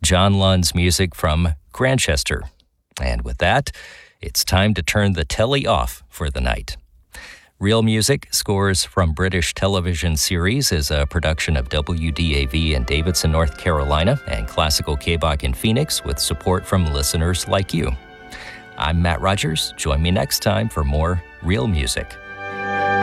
John Lund's music from Grantchester. And with that, it's time to turn the telly off for the night. Real Music, Scores from British Television Series is a production of WDAV in Davidson, North Carolina, and Classical KBOC in Phoenix with support from listeners like you. I'm Matt Rogers. Join me next time for more Real Music.